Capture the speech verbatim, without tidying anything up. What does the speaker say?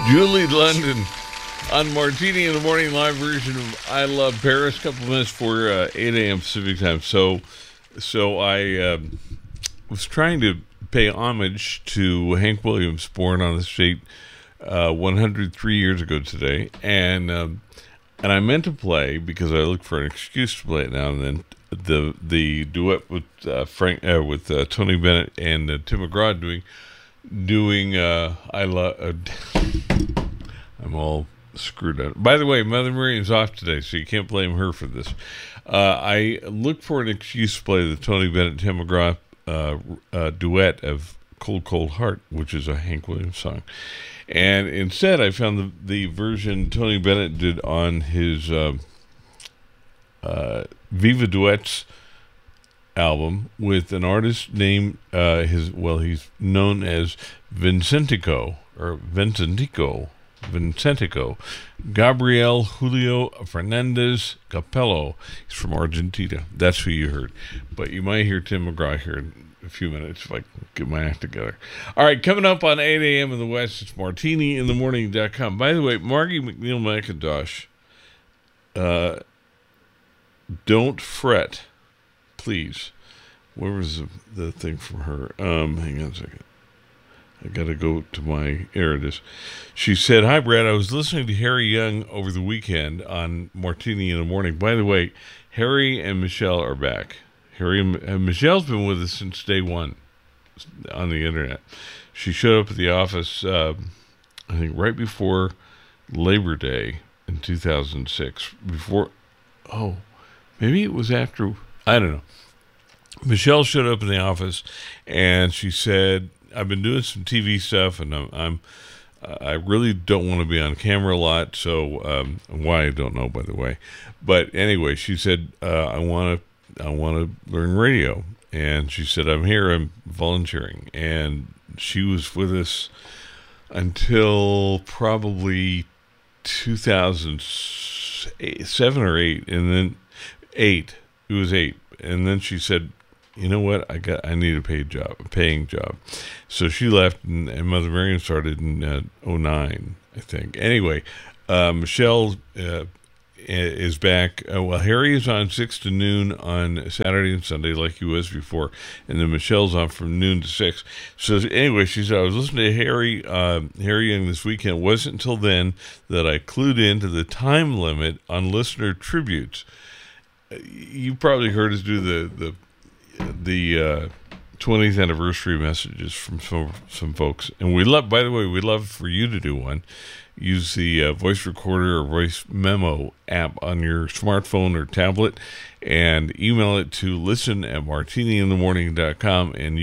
Julie London on Martini in the Morning, live version of I Love Paris. Couple minutes for uh, eight a.m. Pacific time. So, so I uh, was trying to pay homage to Hank Williams, born on this date uh, one hundred three years ago today, and um, and I meant to play because I look for an excuse to play it now and then. The the duet with uh, Frank uh, with uh, Tony Bennett and uh, Tim McGraw doing doing uh, I love. Uh, I'm all screwed up. By the way, Mother Marian's off today, so you can't blame her for this. Uh, I looked for an excuse to play the Tony Bennett Tim McGraw uh, uh, duet of "Cold Cold Heart," which is a Hank Williams song, and instead I found the the version Tony Bennett did on his. Uh, Uh, Viva Duets album with an artist named uh, his well he's known as Vincentico or Vincentico Vincentico Gabriel Julio Fernandez Capello. He's from Argentina. That's who you heard, but you might hear Tim McGraw here in a few minutes if I can get my act together. All right, coming up on eight a.m. in the West, it's martini in the morning dot com. By the way, Margie McNeil McIntosh, uh don't fret, please. Where was the, the thing from her? Um, hang on a second. I got to go to my, here it is. She said, "Hi, Brad. I was listening to Harry Young over the weekend on Martini in the Morning. By the way, Harry and Michelle are back. Harry and, and Michelle's been with us since day one on the internet. She showed up at the office, uh, I think, right before Labor Day in two thousand six. Before, oh, maybe it was after, I don't know. Michelle showed up in the office and she said, I've been doing some T V stuff and I'm, I'm I really don't want to be on camera a lot. So, um, why I don't know, by the way, but anyway, she said, uh, I want to, I want to learn radio. And she said, I'm here, I'm volunteering. And she was with us until probably two thousand seven or eight. And then Eight. It was eight, and then she said, "You know what? I got. I need a paid job, a paying job." So she left, and, and Mother Marian started in uh, oh nine, I think. Anyway, uh, Michelle uh, is back. Uh, well, Harry is on six to noon on Saturday and Sunday, like he was before, and then Michelle's on from noon to six. So anyway, she said, "I was listening to Harry, uh, Harry Young this weekend. It wasn't until then that I clued into the time limit on listener tributes." You probably heard us do the the the uh, twentieth anniversary messages from some some folks, and we love. By the way, we'd love for you to do one. Use the uh, voice recorder or voice memo app on your smartphone or tablet, and email it to listen at martini in the morning dot com, and